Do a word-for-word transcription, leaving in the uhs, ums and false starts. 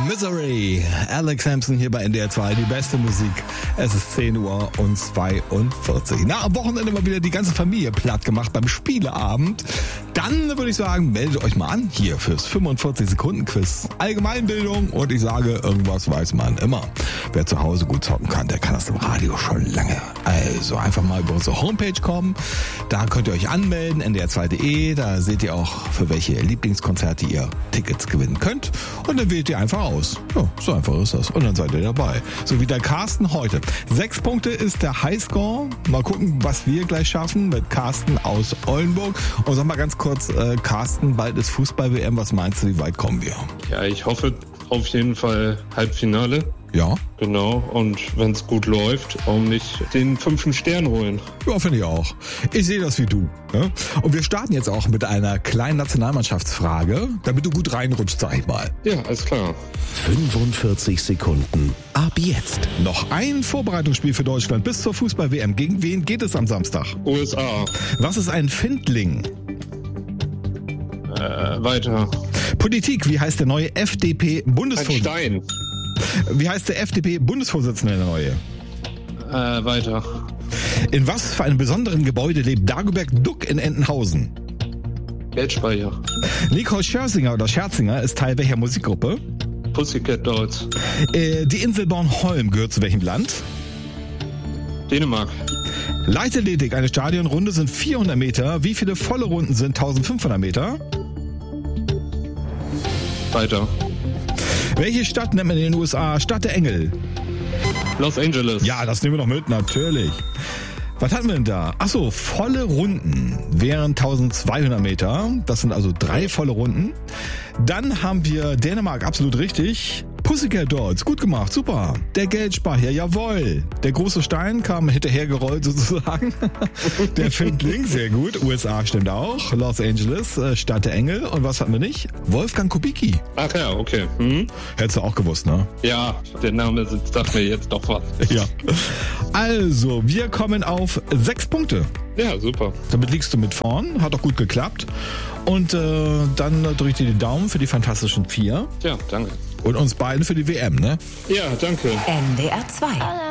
Misery. Alex Hampson hier bei N D R zwei. Die beste Musik. Es ist zehn Uhr und zweiundvierzig. Na, am Wochenende mal wieder die ganze Familie platt gemacht beim Spieleabend. Dann würde ich sagen, meldet euch mal an hier fürs fünfundvierzig Sekunden Quiz. Allgemeinbildung und ich sage, irgendwas weiß man immer. Wer zu Hause gut zocken kann, der kann das im Radio schon lange. Also einfach mal über unsere Homepage kommen. Da könnt ihr euch anmelden, N D R zwei Punkt de. Da seht ihr auch, für welche Lieblingskonzerte ihr Tickets gewinnen könnt. Und dann wählt ihr einfach aus. Ja, so einfach ist das. Und dann seid ihr dabei. So wie der Carsten heute. Sechs Punkte ist der Highscore. Mal gucken, was wir gleich schaffen mit Carsten aus Oldenburg. Und sag mal ganz kurz, äh, Carsten, bald ist Fußball-W M. Was meinst du, wie weit kommen wir? Ja, ich hoffe auf jeden Fall Halbfinale. Ja. Genau, und wenn es gut läuft, warum nicht den fünften Stern holen? Ja, finde ich auch. Ich sehe das wie du. Ne? Und wir starten jetzt auch mit einer kleinen Nationalmannschaftsfrage, damit du gut reinrutscht, sag ich mal. Ja, alles klar. fünfundvierzig Sekunden ab jetzt. Noch ein Vorbereitungsspiel für Deutschland bis zur Fußball-W M. Gegen wen geht es am Samstag? U S A. Was ist ein Findling? Äh, weiter. Politik, wie heißt der neue F D P-Bundesvorsitzende? Ein Stein. Wie heißt der F D P-Bundesvorsitzende, der neue? Äh, weiter. In was für einem besonderen Gebäude lebt Dagobert Duck in Entenhausen? Geldspeicher. Nicole Scherzinger oder Scherzinger ist Teil welcher Musikgruppe? Pussycat Dolls. Äh, die Insel Bornholm gehört zu welchem Land? Dänemark. Leichtathletik, eine Stadionrunde sind vierhundert Meter. Wie viele volle Runden sind eintausendfünfhundert Meter? Weiter. Welche Stadt nennt man in den U S A Stadt der Engel? Los Angeles. Ja, das nehmen wir noch mit, natürlich. Was hatten wir denn da? Achso, volle Runden wären eintausendzweihundert Meter. Das sind also drei volle Runden. Dann haben wir Dänemark, absolut richtig. Pussycat Dolls, gut gemacht, super. Der Geldspeicher, jawohl. Der große Stein kam hinterhergerollt sozusagen. Der Findling, sehr gut. U S A stimmt auch. Los Angeles, äh, Stadt der Engel. Und was hatten wir nicht? Wolfgang Kubicki. Ach ja, okay. Mhm. Hättest du auch gewusst, ne? Ja, der Name sagt mir jetzt doch was. Ja. Also, wir kommen auf sechs Punkte. Ja, super. Damit liegst du mit vorn, hat auch gut geklappt. Und äh, dann drück dir die Daumen für die fantastischen vier. Ja, danke. Und uns beiden für die W M, ne? Ja, danke. N D R zwei.